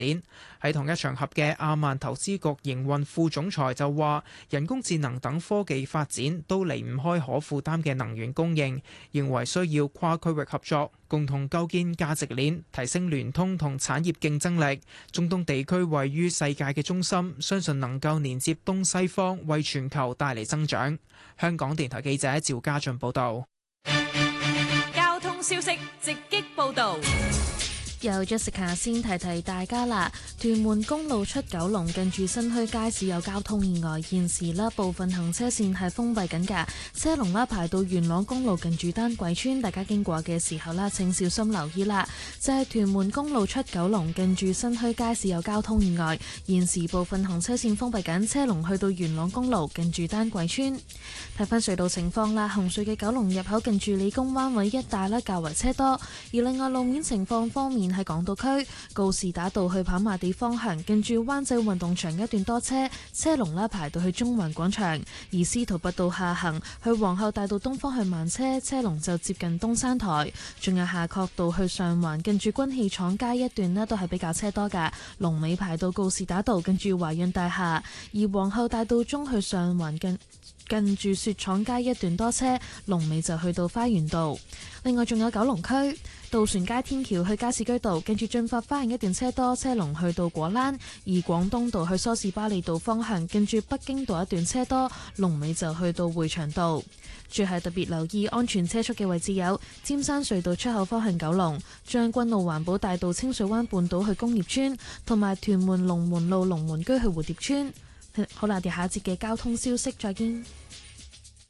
喺同一場合嘅亞曼投資局營運副總裁就話，人工智能等科技發展都離唔開可負擔嘅能源供應，認為需要跨區域合作，共同構建價值鏈，提升聯通同產業競爭力。中東地區位於世界嘅中心，相信能夠連接東西方，為全球帶嚟增長。香港電台記者趙家俊報道。 交通消息直擊報道。 由 Jessica 先提提大家啦，屯門公路出九龍近住新墟街市有交通意外，現時啦部分行車線係封閉緊㗎，車龍啦排到元朗公路近住丹桂村，大家經過嘅時候啦請小心留意啦。就係屯門公路出九龍近住新墟街市有交通意外，現時部分行車線封閉緊，車龍去到元朗公路近住丹桂村。睇返隧道情況啦，紅隧嘅九龍入口近住理工灣位一帶啦較為車多，而另外路面情況方面，喺港島區告士打道去跑馬地方向，近住灣仔運動場一段多車，車龍啦排到去中環廣場；而司徒拔道下行去皇后大道東方向慢車，車龍就接近東山台。仲有夏慤道去上環，近住軍器廠街一段呢都係比較車多㗎，龍尾排到告士打道近住華潤大廈；而皇后大道中去上環近住雪廠街一段多車，龍尾就去到花園道。另外仲有九龍區渡船街天橋去加士居道，近住進發花園一段車多，車龍去到果欄；而廣東道去梳士巴利道方向，近住北京道一段車多，龍尾就去到匯祥道。最係特別留意安全車速嘅位置有尖山隧道出口方向九龍、將軍澳環保大道清水灣半島去工業村，同埋屯門龍門路龍門居去蝴蝶村。好啦，我哋下一節嘅交通消息再見。